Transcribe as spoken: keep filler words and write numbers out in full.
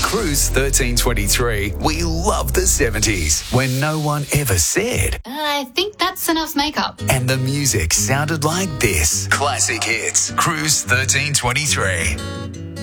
Cruise thirteen twenty-three, we love the seventies when no one ever said. I think that's enough makeup. And the music sounded like this. Classic hits. Cruise thirteen twenty-three.